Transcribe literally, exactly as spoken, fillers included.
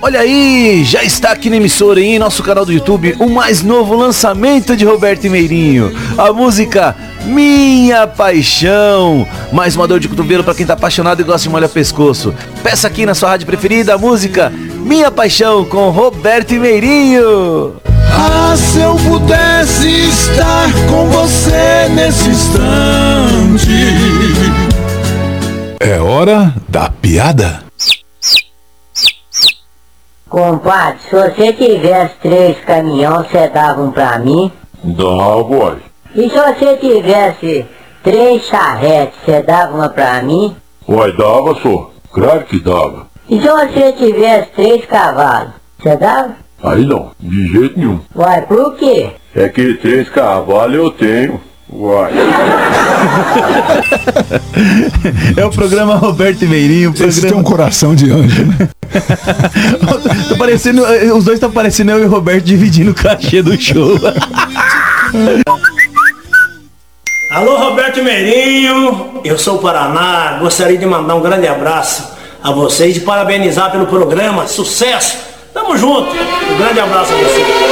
Olha aí, já está aqui na emissora e em nosso canal do YouTube o mais novo lançamento de Roberto Meirinho, a música Minha Paixão. Mais uma dor de cotovelo para quem tá apaixonado e gosta de molhar pescoço. Peça aqui na sua rádio preferida a música Minha Paixão com Roberto Meirinho. Ah, se eu pudesse estar com você nesse instante. É hora da piada. Compadre, se você tivesse três caminhões, você dava um pra mim? Dá, boy. E se você tivesse três charretes, você dava uma pra mim? Uai, dava, só. Claro que dava. E se você tivesse três cavalos, você dava? Aí não, de jeito nenhum. Uai, por quê? É que três cavalos eu tenho. Uai. É o programa Roberto Meirinho. Programa... Esse tem um coração de anjo, né? Tá parecendo, os dois estão parecendo eu e o Roberto dividindo o cachê do show. Alô, Roberto Meirinho, eu sou o Paraná, gostaria de mandar um grande abraço a vocês e parabenizar pelo programa, sucesso, tamo junto, um grande abraço a vocês.